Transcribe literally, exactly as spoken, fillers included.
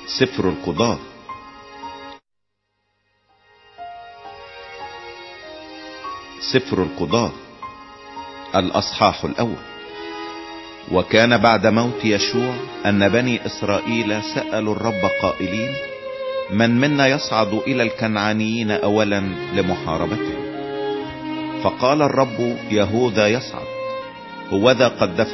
سفر القضاة. سفر القضاة الاصحاح الاول. وكان بعد موت يشوع ان بني اسرائيل سألوا الرب قائلين: من منا يصعد الى الكنعانيين اولا لمحاربتهم؟ فقال الرب: يهوذا يصعد، هوذا قد دفع